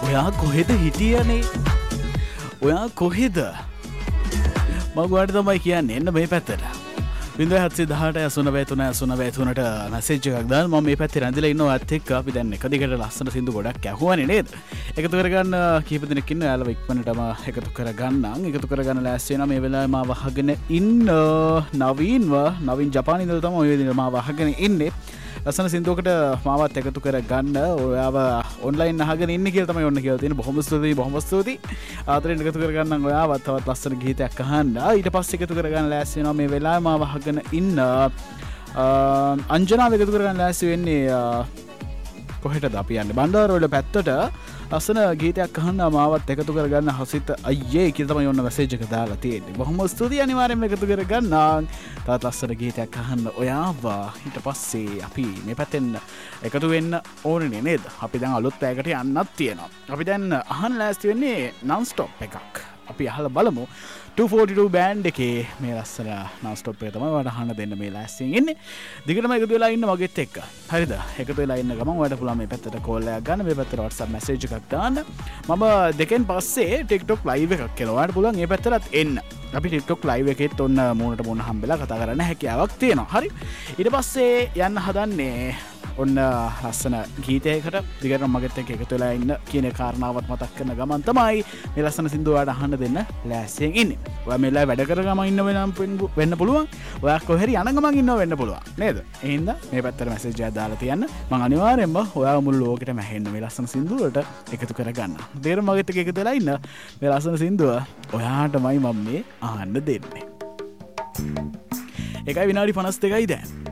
ඔයා කොහෙද හිටියනේ? ඔයා කොහෙද? මම ඔයාලට තමයි කියන්නේ එන්න මේ පැත්තට. 0718 මැසේජ් එකක් දාන්න. මම මේ පැත්තේ රැඳිලා ඉන්නවා ඔයත් එක්ක. අපි දැන් එක දිගට ලස්සන සින්දු ගොඩක් ඇහුවානේ නේද? එකතු කරගන්න කීප දෙනෙක් ඉන්නවා. යාළුවා ඉක්මනටම එකතු කරගන්නම්. එකතු කරගන්න ලෑස්ති වෙනවා. මේ වෙලාවේ මාව අහගෙන ඉන්න නවීන් ජපානයේ ඉඳලා තමයි ඔය විදිහට මාව අහගෙන ඉන්නේ. ලස්සන සින්දුවකට මාවත් එකතු කරගන්න. ඔයාව ඔන්ලයින් අහගෙන ඉන්න කියලා තමයි ඔන්න කියලා තියෙන්නේ. බොහොම ස්තුතියි. ආදරෙන් එකතු කරගන්නම් ඔයාවත් තවත් ලස්සන ගීතයක් අහන්න. ඊට පස්සේ එකතු කරගන්න ලෑස්ති වෙනවා. මේ වෙලාවේ මාව අහගෙන ඉන්න අංජනාව එකතු කරගන්න ලෑස්ති වෙන්නේ කොහෙටද අපි යන්නේ? බණ්ඩාරවල පැත්තට ලස්සන ගීතයක් අහන්න මාවත් එකතු කරගන්න හසිත අයියේ කියලා තමයි ඔන්න මැසේජ් එක දාලා තියෙන්නේ. බොහොම ස්තුතියි අනිවාර්යෙන්ම එකතු කරගන්න. තවත් ලස්සන ගීතයක් අහන්න ඔයාව. ඊට පස්සේ අපි මේ පැත්තෙන් එකතු වෙන්න ඕනේ නේද? අපි දැන් අලුත් පැයකට යන්නත් තියෙනවා. අපි දැන් අහන්න ලෑස්ති වෙන්නේ non stop එකක්. අපි අහලා බලමු 242 බෑන්ඩ් එකේ මේ ලස්සන non stop එක තමයි ඔයාලට අහන්න දෙන්න මේ ලෑස්තියෙන් ඉන්නේ. දිගටම එකතු වෙලා ඉන්න මගෙත් එක්ක. හරිද? එකතු වෙලා ඉන්න ගමන් ඔයාලට පුළුවන් මේ පැත්තට කෝල් එකක් ගන්න, මේ පැත්තට WhatsApp message එකක් දාන්න. මම දෙකෙන් පස්සේ TikTok live එකක් කරනවා. ඔයාලට පුළුවන් මේ පැත්තටත් එන්න. අපි TikTok live එකෙත් ඔන්න මූණට මූණ හම්බෙලා කතා කරන්න හැකියාවක් තියෙනවා. හරි. ඊට පස්සේ යන්න හදන්නේ ඔන්න ලස්සන ගීතයකට. දිගටම මගෙත් එක්ක එකතු වෙලා ඉන්න කියන කාරණාවත් මතක් කරන ගමන් තමයි මේ ලස්සන සින්දුව ඔයාලට අහන්න දෙන්න ලෑස්තියෙන් ඉන්නේ. ඔයා මේ වෙලාවේ වැඩ කර ගමන් ඉන්න වෙන්න පුළුවන්. ඔයා කොහෙරි යන ගමන් ඉන්නව වෙන්න පුළුවන්. නේද? ඒ හින්දා මේ පැත්තට මැසේජ් එකක් දාලා තියන්න. මම අනිවාර්යෙන්ම ඔයාව මුළු ලෝකෙටම ඇහෙන්න මේ ලස්සන සින්දුවට එකතු කරගන්න. දිගටම මගෙත් එක්ක එකතු වෙලා ඉන්න මේ ලස්සන සින්දුව ඔයාටමයි මම මේ අහන්න දෙන්නේ. 1 විනාඩි 52යි දැන්.